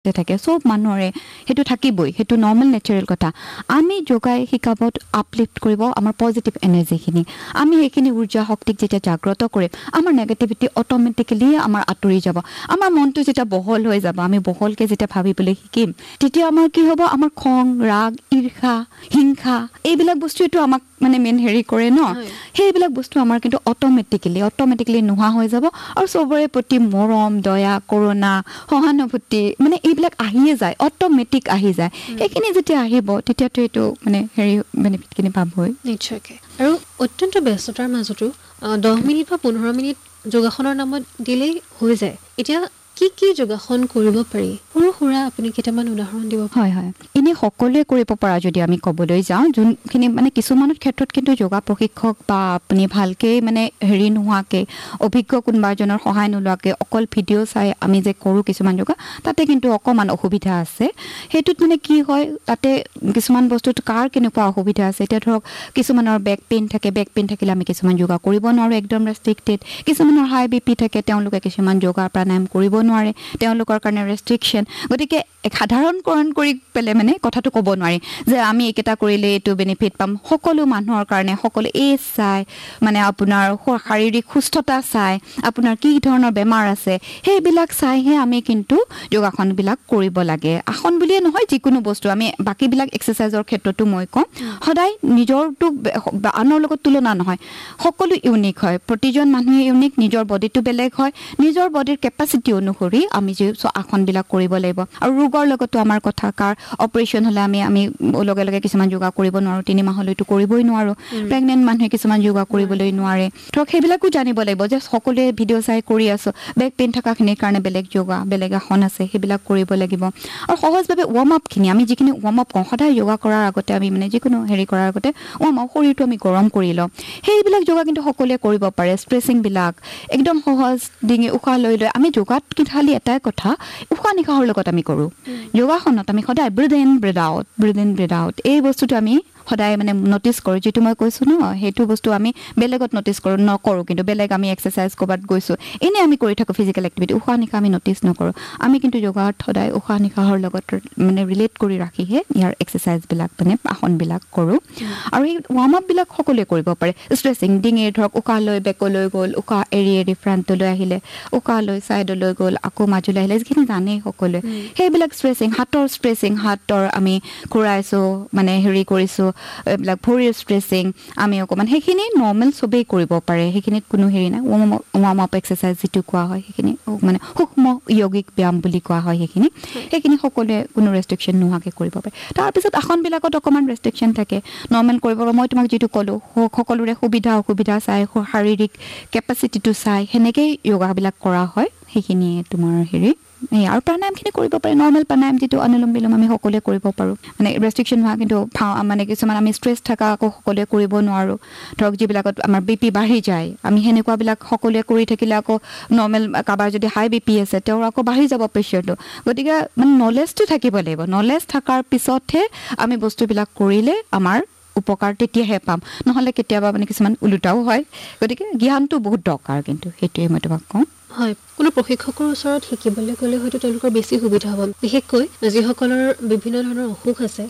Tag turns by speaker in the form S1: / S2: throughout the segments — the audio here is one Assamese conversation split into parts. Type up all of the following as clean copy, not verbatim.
S1: থাকে সব মানুহৰে হেতু থাকিবই হেতু নৰ্মেল নেচাৰেল কথা আমি যোগাই শিকাবত আপলিফ্ট কৰিব আমাৰ পজিটিভ এনাৰ্জিখিনি আমি হেখিনি ঊৰ্জা শক্তিক যেতিয়া জাগ্ৰত কৰে আমাৰ নেগেটিভিটি অটোমেটিক্যালি আমাৰ আঁতৰি যাব আমাৰ মনটো যেতিয়া বহল হৈ যাব আমি বহলকে যেতিয়া ভাবিবলৈ শিকিম তেতিয়া আমাৰ কি হ'ব আমাৰ খং ৰাগ ঈৰ্ষা হিংসা এইবিলাক বস্তুটো আমাক মানে মেন হেৰি কৰে ন সেইবিলাক বস্তু আমাৰ কিন্তু অটোমেটিক্যালি নোহোৱা হৈ যাব আৰু সবৰে প্ৰতি মৰম দয়া কৰোণা সহানুভূতি মানে এইবিলাক আহিয়ে যায় অটোমেটিক আহি যায় এইখিনি যেতিয়া আহিব তেতিয়াতো এইটো মানে হেৰি বেনিফিটখিনি পাবই
S2: নিশ্চয়কৈ আৰু অত্যন্ত ব্যস্ততাৰ মাজতো 10 মিনিট বা 15 মিনিট যোগাসনৰ নামত দিলেই হৈ যায় এতিয়া কি যোগাসন কৰিব পাৰি সৰু সুৰা আপুনি কেইটামান উদাহৰণ দিব
S1: হয় হয় এনে সকলোৱে কৰিব পৰা যদি আমি ক'বলৈ যাওঁ যোনখিনি মানে কিছুমানৰ ক্ষেত্ৰত কিন্তু যোগা প্ৰশিক্ষক বা আপুনি ভালকে মানে হেৰি নোহোৱাকে অভিজ্ঞ কোনোবা এজনৰ সহায় নোলোৱাকে অকল ভিডিঅ' চাই আমি যে কৰোঁ কিছুমান যোগা তাতে কিন্তু অকণমান অসুবিধা আছে সেইটোত মানে কি হয় তাতে কিছুমান বস্তুত কাৰ কেনেকুৱা অসুবিধা আছে এতিয়া ধৰক কিছুমানৰ বেক পেইন থাকিলে আমি কিছুমান যোগা কৰিব নোৱাৰোঁ একদম ৰেষ্ট্ৰিক্টেড কিছুমানৰ হাই বিপি থাকে তেওঁলোকে কিছুমান যোগা প্ৰাণায়াম কৰিব নোৱাৰে তেওঁলোকৰ কাৰণে ৰেষ্ট্ৰিকশ্যন গতিকে সাধাৰণকৰণ কৰি পেলাই মানে কথাটো ক'ব নোৱাৰি যে আমি এইকেইটা কৰিলে এইটো বেনিফিট পাম সকলো মানুহৰ কাৰণে সকলো এজ চাই মানে আপোনাৰ শাৰীৰিক সুস্থতা চাই আপোনাৰ কি ধৰণৰ বেমাৰ আছে সেইবিলাক চাইহে আমি কিন্তু যোগাসনবিলাক কৰিব লাগে আসন বুলিয়ে নহয় যিকোনো বস্তু আমি বাকীবিলাক এক্সাৰচাইজৰ ক্ষেত্ৰতো মই কওঁ সদায় নিজৰটো আনৰ লগত তুলনা নহয় সকলো ইউনিক হয় প্ৰতিজন মানুহে ইউনিক নিজৰ বডিটো বেলেগ হয় নিজৰ বডিৰ কেপাচিটি অনুসৰি আমি যে আসনবিলাক কৰিব লাগিব আৰু ৰোগৰ লগতো আমাৰ কথা কাৰ অপাৰেশ্যন হ'লে আমি লগে লগে কিছুমান যোগা কৰিব নোৱাৰোঁ 3 মাহলৈতো কৰিবই নোৱাৰোঁ প্ৰেগনেণ্ট মানুহে কিছুমান যোগা কৰিবলৈ নোৱাৰে ধৰক সেইবিলাকো জানিব লাগিব যে সকলোৱে ভিডিঅ' চাই কৰি আছোঁ বেক পেইন থকাখিনিৰ কাৰণে বেলেগ যোগা বেলেগ আসন আছে সেইবিলাক কৰিব লাগিব আৰু সহজভাৱে ৱাৰ্ম আপখিনি আমি যিখিনি ৱাৰ্ম আপ কৰোঁ সদায় যোগা কৰাৰ আগতে আমি মানে যিকোনো হেৰি কৰাৰ আগতে ৱাৰ্ম আপ শৰীৰটো আমি গৰম কৰি লওঁ সেইবিলাক যোগা কিন্তু সকলোৱে কৰিব পাৰে ষ্ট্ৰেচিংবিলাক একদম সহজ ডিঙি উশাহ লৈ আমি যোগাত কিন্তু খালি এটাই কথা উশাহ নিশাহৰ লগত আমি কৰোঁ যোগাসনত আমি সদায় ব্ৰিথ ইন ব্ৰিথ আউট এই বস্তুটো আমি সদায় মানে নটিচ কৰোঁ যিটো মই কৈছোঁ ন সেইটো বস্তু আমি বেলেগত নটিচ নকৰোঁ কিন্তু বেলেগ আমি এক্সাৰচাইজ ক'ৰবাত গৈছোঁ এনেই আমি কৰি থাকোঁ ফিজিকেল এক্টিভিটি উশাহ নিশাহ আমি নটিচ নকৰোঁ আমি কিন্তু যোগাত সদায় উশাহ নিশাহৰ লগত মানে ৰিলেট কৰি ৰাখিহে ইয়াৰ এক্সাৰচাইজবিলাক মানে আসনবিলাক কৰোঁ আৰু এই ৱাৰ্ম আপবিলাক সকলোৱে কৰিব পাৰে ষ্ট্ৰেচিং ডিঙিৰ ধৰক উশাহ লৈ বেকলৈ গ'ল উশাহ এৰি ফ্ৰণ্টলৈ আহিলে উশাহ লৈ ছাইডলৈ গ'ল আকৌ মাজলৈ আহিলে যিখিনি জানেই সকলোৱে সেইবিলাক ষ্ট্ৰেচিং হাতৰ আমি ঘূৰাইছোঁ মানে হেৰি কৰিছোঁ এইবিলাক ভৰিৰ ষ্ট্ৰেচিং আমি অকণমান সেইখিনি নৰ্মেল চবেই কৰিব পাৰে সেইখিনিত কোনো হেৰি নাই ৱাৰ্ম আপ এক্সাৰচাইজ যিটো কোৱা হয় সেইখিনি মানে সূক্ষ্ম য়ৌগিক ব্যায়াম বুলি কোৱা হয় সেইখিনি সকলোৱে কোনো ৰেষ্ট্ৰিকশ্যন নোহোৱাকৈ কৰিব পাৰে তাৰপিছত আসনবিলাকত অকণমান ৰেষ্ট্ৰিকশ্যন থাকে নৰ্মেল কৰিব মই তোমাক যিটো ক'লোঁ সকলোৰে সুবিধা অসুবিধা চাই শাৰীৰিক কেপাচিটিটো চাই সেনেকেই য়োগাবিলাক কৰা হয় সেইখিনিয়ে তোমাৰ হেৰি আৰু প্ৰাণায়ামখিনি কৰিব পাৰে নৰ্মেল প্ৰাণায়াম যিটো অনুলোম বিলোম আমি সকলোৱে কৰিব পাৰোঁ মানে ৰেষ্ট্ৰিকশ্যন হোৱা কিন্তু মানে কিছুমান আমি ষ্ট্ৰেছ থকা আকৌ সকলোৱে কৰিব নোৱাৰোঁ ধৰক যিবিলাকত আমাৰ বিপি বাঢ়ি যায় আমি সেনেকুৱাবিলাক সকলোৱে কৰি থাকিলে আকৌ নৰ্মেল কাৰোবাৰ যদি হাই বিপি আছে তেওঁৰ আকৌ বাঢ়ি যাব প্ৰেছাৰটো গতিকে মানে নলেজটো থাকিব লাগিব নলেজ থকাৰ পিছতহে আমি বস্তুবিলাক কৰিলে আমাৰ উপকাৰ তেতিয়াহে পাম নহ'লে কেতিয়াবা মানে কিছুমান ওলোটাও হয় গতিকে জ্ঞানটো বহুত দৰকাৰ কিন্তু সেইটোৱে মই তোমাক কওঁ
S2: হয় কোনো প্ৰশিক্ষকৰ ওচৰত শিকিবলৈ গ'লে হয়তো তেওঁলোকৰ বেছি সুবিধা হ'ব বিশেষকৈ যিসকলৰ বিভিন্ন ধৰণৰ অসুখ আছে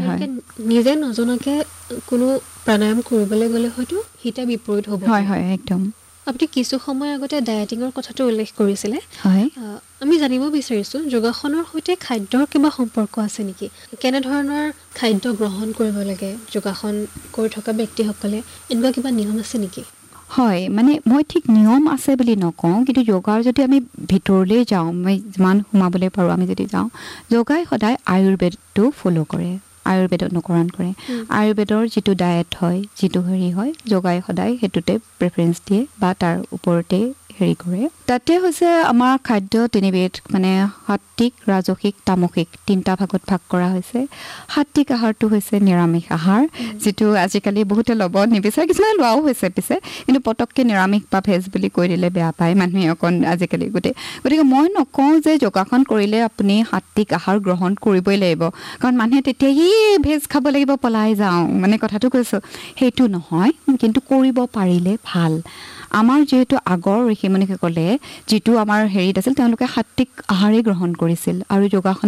S2: নিজে নজনাকৈ কোনো প্ৰাণায়াম কৰিবলৈ গ'লে হয়তো হিতে বিপৰীত হ'ব
S1: হয় একদম
S2: আপুনি কিছু সময় আগতে ডায়েটিঙৰ কথাটো উল্লেখ কৰিছিলে
S1: হয়
S2: আমি জানিব বিচাৰিছোঁ যোগাসনৰ সৈতে খাদ্যৰ কিবা সম্পৰ্ক আছে নেকি কেনেধৰণৰ খাদ্য গ্ৰহণ কৰিব লাগে যোগাসন কৰি থকা ব্যক্তিসকলে এনেকুৱা কিবা নিয়ম আছে নেকি
S1: হয় মানে মই ঠিক নিয়ম আছে বুলি নকওঁ কিন্তু যোগাৰ যদি আমি ভিতৰলৈ যাওঁ মই যিমান সোমাবলৈ পাৰোঁ আমি যদি যাওঁ যোগাই সদায় আয়ুৰ্বেদটো ফ'ল' কৰে আয়ুৰ্বেদ অনুকৰণ কৰে আয়ুৰ্বেদৰ যিটো ডায়েট হয় যিটো হেৰি হয় যোগাই সদায় সেইটোতে প্ৰেফাৰেঞ্চ দিয়ে বা তাৰ ওপৰতে হেৰি কৰে তাতে হৈছে আমাৰ খাদ্য তিনিবিধ মানে সাত্বিক ৰাজসিক তামসিক 3টা ভাগত ভাগ কৰা হৈছে সাত্বিক আহাৰটো হৈছে নিৰামিষ আহাৰ যিটো আজিকালি বহুতে ল'ব নিবিচাৰে কিছুমানে লোৱাও হৈছে পিছে কিন্তু পটককৈ নিৰামিষ বা ভেজ বুলি কৈ দিলে বেয়া পায় মানুহে অকণ আজিকালি গতিকে মই নকওঁ যে যোগাসন কৰিলে আপুনি সাত্বিক আহাৰ গ্ৰহণ কৰিবই লাগিব কাৰণ মানুহে তেতিয়া ভেজ খাব লাগিব পলাই যাওঁ মানে কথাটো কৈছোঁ সেইটো নহয় কিন্তু কৰিব পাৰিলে ভাল আমাৰ যিহেতু আগৰ ঋষিমুনিসকলে যিটো আমাৰ হেৰিত আছিল তেওঁলোকে সাত্বিক আহাৰেই গ্ৰহণ কৰিছিল আৰু যোগাসন